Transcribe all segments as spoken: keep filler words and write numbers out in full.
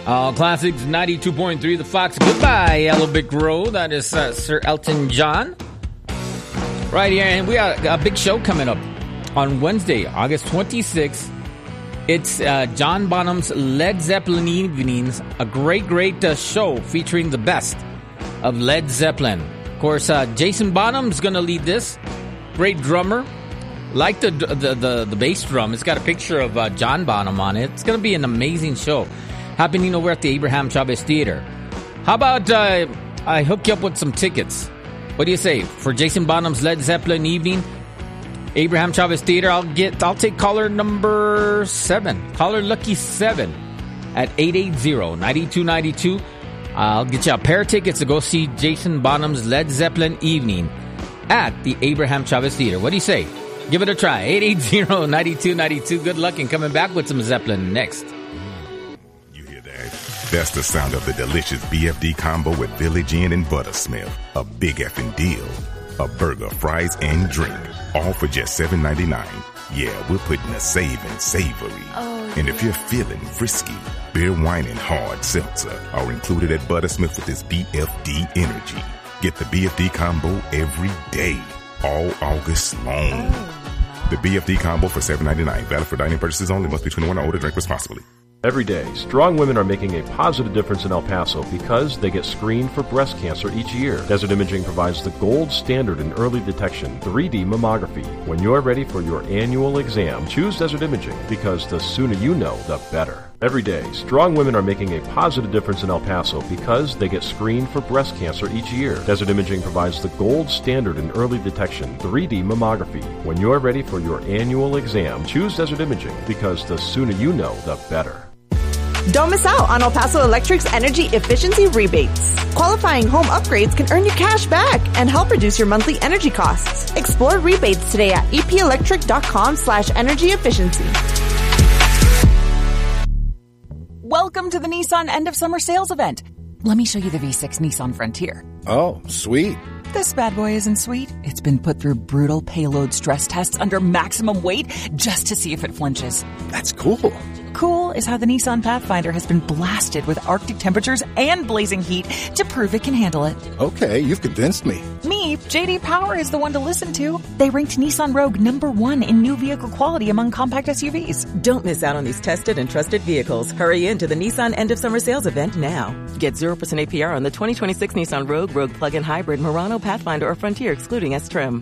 All Classics ninety-two point three, The Fox. Goodbye, Yellow Brick Road. That is uh, Sir Elton John. Right here, and we got a big show coming up on Wednesday, August twenty-sixth. It's uh, John Bonham's Led Zeppelin Evenings, a great, great uh, show featuring the best of Led Zeppelin. Of course, uh, Jason Bonham's going to lead this. Great drummer. Like the, the the the bass drum. It's got a picture of uh, John Bonham on it. It's going to be an amazing show happening over at the Abraham Chavez Theater. How about uh, I hook you up with some tickets? What do you say for Jason Bonham's Led Zeppelin evening? Abraham Chavez Theater. I'll get. I'll take caller number seven. Caller lucky seven at eight eight zero, nine two nine two. I'll get you a pair of tickets to go see Jason Bonham's Led Zeppelin evening at the Abraham Chavez Theater. What do you say? Give it a try. eight eight zero, nine two nine two. Good luck and coming back with some Zeppelin next. You hear that? That's the sound of the delicious B F D combo with Village Inn and Buttersmith. A big effing deal. A burger, fries, and drink. All for just seven ninety-nine. Yeah, we're putting a saving savory. Oh, and if you're feeling frisky, beer, wine, and hard seltzer are included at Buttersmith with this B F D energy. Get the B F D combo every day, all August long. Oh. The B F D combo for seven ninety-nine. Valid for dining purchases only. Must be twenty-one or older. Drink responsibly. Every day, strong women are making a positive difference in El Paso because they get screened for breast cancer each year. Desert Imaging provides the gold standard in early detection, three D mammography. When you're ready for your annual exam, choose Desert Imaging because the sooner you know, the better. Every day, strong women are making a positive difference in El Paso because they get screened for breast cancer each year. Desert Imaging provides the gold standard in early detection, three D mammography. When you're ready for your annual exam, choose Desert Imaging because the sooner you know, the better. Don't miss out on El Paso Electric's energy efficiency rebates. Qualifying home upgrades can earn you cash back and help reduce your monthly energy costs. Explore rebates today at epelectric.com slash energy efficiency. Welcome to the Nissan End of Summer Sales Event. Let me show you the V six Nissan Frontier. Oh, sweet. This bad boy isn't sweet. It's been put through brutal payload stress tests under maximum weight just to see if it flinches. That's cool. Cool is how the Nissan Pathfinder has been blasted with Arctic temperatures and blazing heat to prove it can handle it. Okay, you've convinced me. Me, J D Power is the one to listen to. They ranked Nissan Rogue number one in new vehicle quality among compact S U Vs. Don't miss out on these tested and trusted vehicles. Hurry into the Nissan End of Summer Sales Event now. Get zero percent A P R on the twenty twenty-six Nissan Rogue, Rogue Plug-in Hybrid, Murano, Pathfinder, or Frontier, excluding S-Trim.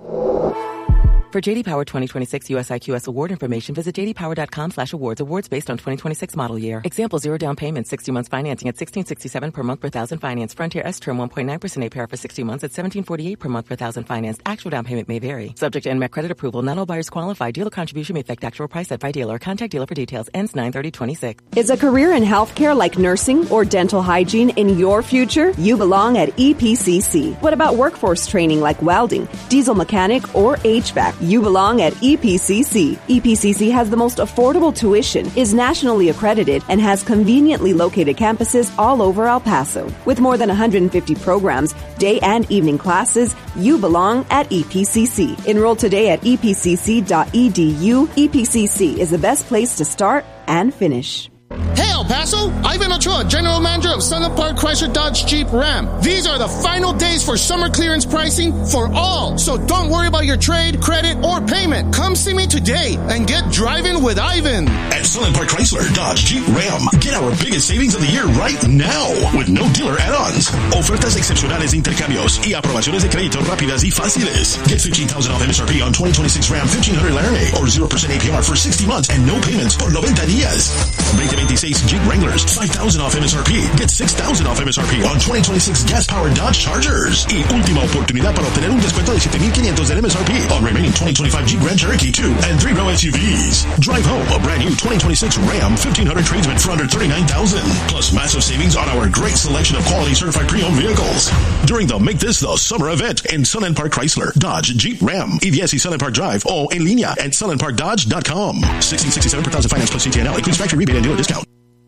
For J D Power twenty twenty-six U S I Q S award information, visit jdpower.com slash awards. Awards based on twenty twenty-six model year. Example, zero down payment, sixty months financing at sixteen sixty-seven per month per thousand finance. Frontier S-Term one point nine percent A P R for sixty months at seventeen forty-eight per month per thousand financed. Actual down payment may vary. Subject to N M E C credit approval. Not all buyers qualify. Dealer contribution may affect actual price set by dealer. Contact dealer for details. Ends nine thirty twenty-six. Is a career in healthcare like nursing or dental hygiene in your future? You belong at E P C C. What about workforce training like welding, diesel mechanic, or H V A C? You belong at E P C C. E P C C has the most affordable tuition, is nationally accredited, and has conveniently located campuses all over El Paso. With more than one hundred fifty programs, day and evening classes, you belong at E P C C. Enroll today at e p c c dot e d u. E P C C is the best place to start and finish. Hey, El Paso! Ivan Ochoa, General Manager of Sunland Park Chrysler Dodge Jeep Ram. These are the final days for summer clearance pricing for all. So don't worry about your trade, credit, or payment. Come see me today and get driving with Ivan. At Sunland Park Chrysler Dodge Jeep Ram, get our biggest savings of the year right now with no dealer add-ons. Ofertas excepcionales de intercambios y aprobaciones de crédito rápidas y fáciles. Get fifteen thousand off M S R P on twenty twenty-six Ram fifteen hundred Laramie or zero percent A P R for sixty months and no payments por noventa días. twenty twenty-six Jeep Wranglers, five thousand off M S R P. Get six thousand off M S R P on twenty twenty-six gas-powered Dodge Chargers. Y última oportunidad para obtener un descuento de siete mil quinientos del M S R P on remaining twenty twenty-five Jeep Grand Cherokee two and three row S U Vs. Drive home a brand new twenty twenty-six Ram fifteen hundred tradesman for under thirty-nine thousand dollars. Plus massive savings on our great selection of quality certified pre-owned vehicles. During the Make This the Summer event in Sunland Park Chrysler, Dodge, Jeep, Ram, E V S y Sunland Park Drive o en línea at sunland park dodge dot com. sixteen sixty-seven per thousand finance plus C T N L includes factory rebate and dealer discount.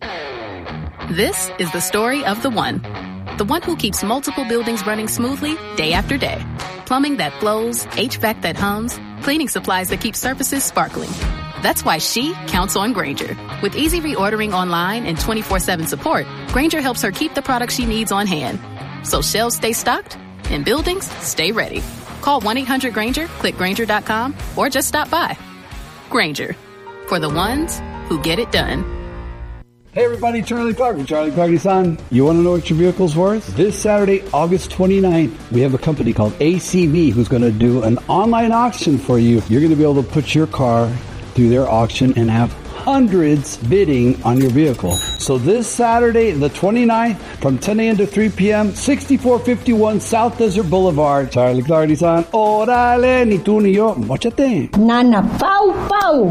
This is the story of the one. The one who keeps multiple buildings running smoothly day after day. Plumbing that flows, H V A C that hums, cleaning supplies that keep surfaces sparkling. That's why she counts on Grainger. With easy reordering online and twenty-four seven support, Grainger helps her keep the products she needs on hand. So shelves stay stocked and buildings stay ready. Call one eight hundred Grainger, click Grainger dot com, or just stop by. Grainger, for the ones who get it done. Hey everybody, Charlie Clark with Charlie Clark Nissan. You want to know what your vehicle's worth? This Saturday, August twenty-ninth, we have a company called A C V who's going to do an online auction for you. You're going to be able to put your car through their auction and have hundreds bidding on your vehicle. So this Saturday, the twenty-ninth, from ten a.m. to three p.m., sixty-four fifty-one South Desert Boulevard, Charlie Clark Nissan. Orale, ni tú ni yo, mochate. Nana, pau, pau.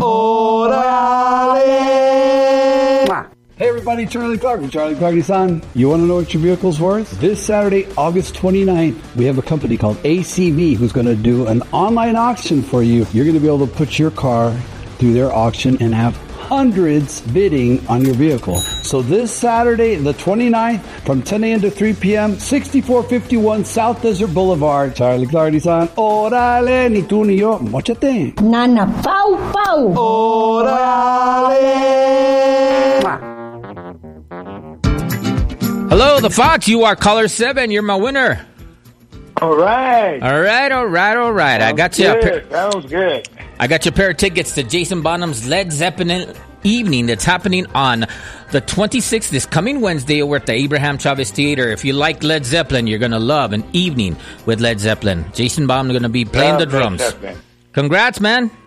Orale. Hey everybody, Charlie Clark with Charlie Clark Nissan. You want to know what your vehicle's worth? This Saturday, August twenty-ninth, we have a company called A C V who's going to do an online auction for you. You're going to be able to put your car through their auction and have hundreds bidding on your vehicle. So this Saturday, the twenty-ninth, from ten a.m. to three p.m., sixty-four fifty-one South Desert Boulevard, Charlie Clark Nissan. Orale, ni tú ni yo, mochate. Nana, pau, pau. Orale. Hello, the Fox. You are caller seven. You're my winner. All right. All right, all right, all right. Sounds I got you. A good. pair, Sounds good. I got you a pair of tickets to Jason Bonham's Led Zeppelin evening that's happening on the twenty-sixth, this coming Wednesday, over at the Abraham Chavez Theater. If you like Led Zeppelin, you're going to love an evening with Led Zeppelin. Jason Bonham is going to be playing Love the drums. Led Zeppelin. Congrats, man.